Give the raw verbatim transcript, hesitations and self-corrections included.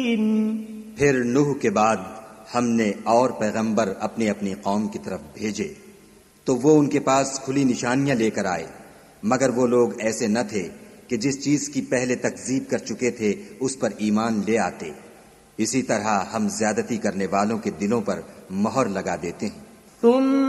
फिर नूह के बाद हमने और पैगंबर अपनी अपनी कौम की तरफ भेजे, तो वो उनके पास खुली निशानियां लेकर आए, मगर वो लोग ऐसे न थे कि जिस चीज की पहले तकजीब कर चुके थे उस पर ईमान ले आते। इसी तरह हम ज्यादती करने वालों के दिलों पर मोहर लगा देते हैं।